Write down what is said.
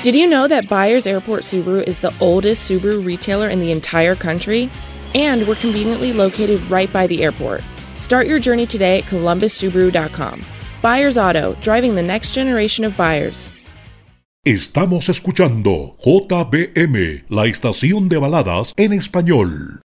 Did you know that Byers Airport Subaru is the oldest Subaru retailer in the entire country? And we're conveniently located right by the airport. Start your journey today at columbussubaru.com. Byers Auto, driving the next generation of buyers. Estamos escuchando JBM, la estación de baladas en español.